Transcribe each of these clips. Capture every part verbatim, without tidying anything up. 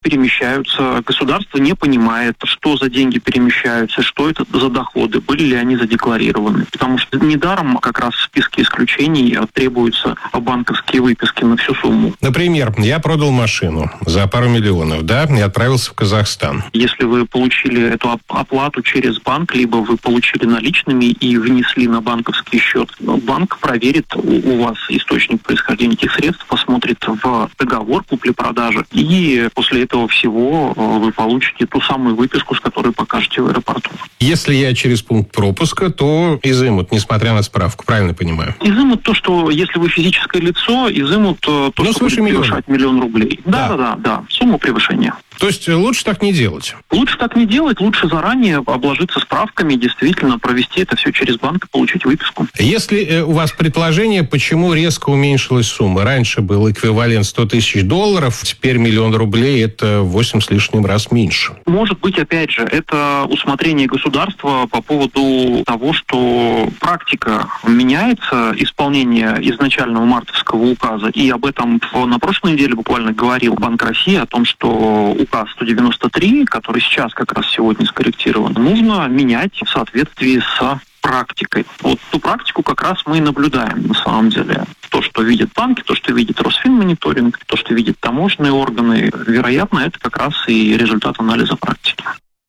перемещаются. Государство не понимает, что за деньги перемещаются, что это за доходы, были ли они задекларированы. Потому что недаром как раз в списке исключений требуются банковские выписки на всю сумму. Например, я продал машину за пару миллионов, да, и отправился в Казахстан. Если вы получили эту оплату через банк, либо вы получили наличными и внесли на банковский счет, банк проверит у вас источник происхождения этих средств, посмотрит в договор купли-продажи, и после этого всего вы получите ту самую выписку, с которой покажете в аэропорту. Если я через пункт пропуска, то изымут, несмотря на справку, правильно понимаю? Изымут то, что если вы физическое лицо, изымут то, ну, что будет превышать миллион рублей. Да, да, да, да, сумму превышения. То есть лучше так не делать? Лучше так не делать, лучше заранее обложиться справками, действительно провести это все через банк и получить выписку. Если у вас предположение, почему резко уменьшилась сумма? Раньше был эквивалент сто тысяч долларов, теперь миллион рублей, это восемь с лишним раз меньше. Может быть, опять же, это усмотрение государства по поводу того, что практика меняется, исполнение изначального мартовского указа, и об этом на прошлой неделе буквально говорил Банк России, о том, что указ сто девяносто три, который сейчас как раз сегодня скорректирован, нужно менять в соответствии с практикой. Вот ту практику как раз мы и наблюдаем на самом деле. То, что видят банки, то, что видит Росфинмониторинг, то, что видят таможенные органы, вероятно, это как раз и результат анализа практики.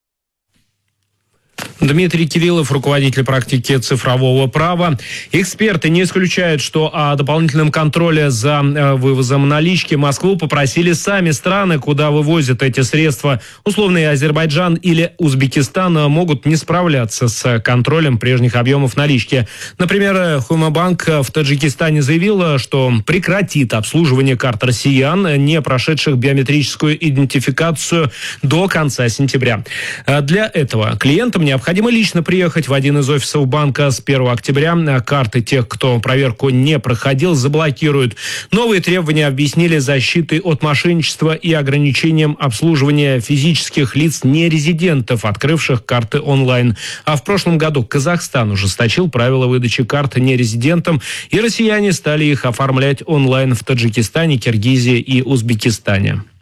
Дмитрий Кириллов, руководитель практики цифрового права. Эксперты не исключают, что о дополнительном контроле за вывозом налички Москву попросили сами страны, куда вывозят эти средства. Условный Азербайджан или Узбекистан могут не справляться с контролем прежних объемов налички. Например, Хумабанк в Таджикистане заявила, что прекратит обслуживание карт россиян, не прошедших биометрическую идентификацию, до конца сентября. Для этого клиентам необходимо Необходимо лично приехать в один из офисов банка с первого октября. Карты тех, кто проверку не проходил, заблокируют. Новые требования объяснили защитой от мошенничества и ограничением обслуживания физических лиц нерезидентов, открывших карты онлайн. А в прошлом году Казахстан ужесточил правила выдачи карт нерезидентам, и россияне стали их оформлять онлайн в Таджикистане, Киргизии и Узбекистане.